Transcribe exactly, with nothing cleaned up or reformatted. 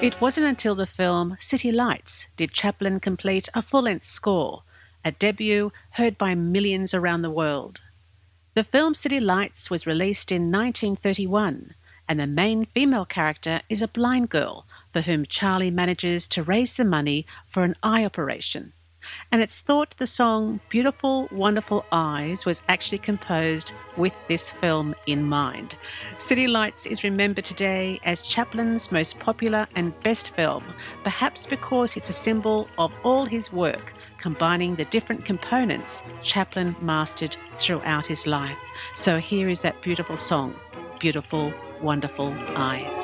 It wasn't until the film City Lights did Chaplin complete a full-length score, a debut heard by millions around the world. The film City Lights was released in nineteen thirty-one, and the main female character is a blind girl for whom Charlie manages to raise the money for an eye operation. And it's thought the song Beautiful, Wonderful Eyes was actually composed with this film in mind. City Lights is remembered today as Chaplin's most popular and best film, perhaps because it's a symbol of all his work, combining the different components Chaplin mastered throughout his life. So here is that beautiful song, Beautiful, Wonderful Eyes.